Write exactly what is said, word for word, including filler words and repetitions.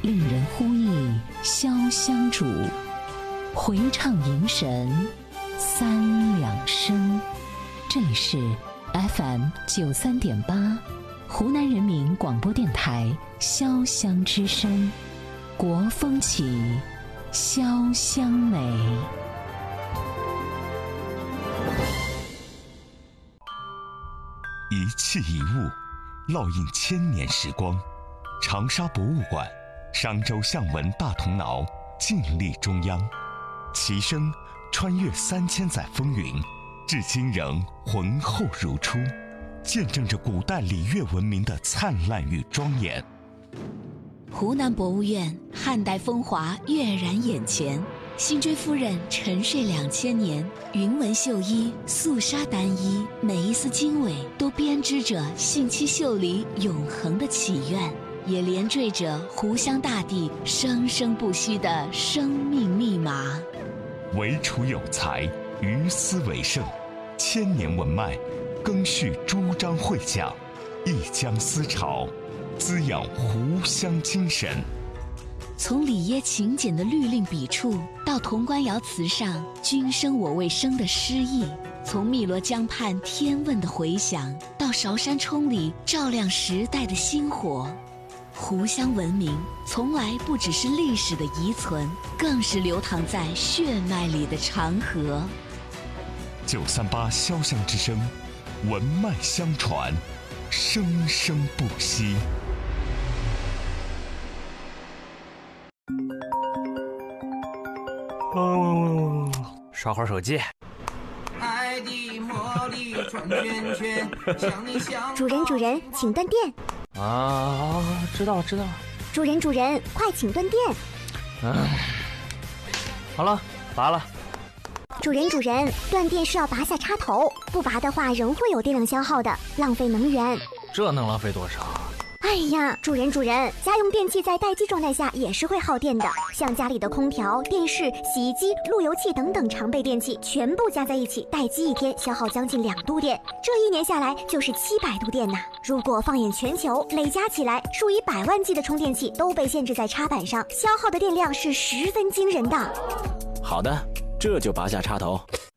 令人呼忆潇湘竹，回唱迎神三两声。这里是 F M 九三点八，湖南人民广播电台潇湘之声，国风起，潇湘美。 一器一物，烙印千年时光。长沙博物馆，商周象纹大铜挠，静立中央，其声穿越三千载风云，至今仍浑厚如初，见证着古代礼乐文明的灿烂与庄严。 湖南博物院汉代风华跃然眼前，辛追夫人沉睡两千年，云纹绣衣，素纱单衣，每一丝经纬都编织着信七秀里永恒的祈愿，也连缀着湖湘大地生生不息的生命密码。 惟楚有才，于斯为盛，千年文脉，更续诸章会讲，一江思潮，滋养湖湘精神。 从里耶勤俭的律令笔触，到潼关窑瓷上君生我未生的诗意；从汨罗江畔天问的回响，到韶山冲里照亮时代的星火。湖湘文明从来不只是历史的遗存，更是流淌在血脉里的长河。 九三八潇湘之声，文脉相传，生生不息。 嗯，刷会儿手机。 爱的魔力转圈圈，想你想。 主人主人，请断电。 啊，知道了知道了。 主人主人，快请断电。 嗯，好了，拔了。 主人主人，断电是要拔下插头，不拔的话仍会有电量消耗的，浪费能源。 这能浪费多少？ 哎呀，主人主人，家用电器在待机状态下也是会耗电的，像家里的空调、电视、洗衣机、路由器等等常备电器，全部加在一起待机一天消耗将近两度电，这一年下来就是七百度电呐。如果放眼全球，累加起来，数以百万计的充电器都被限制在插板上，消耗的电量是十分惊人的。 好的，这就拔下插头。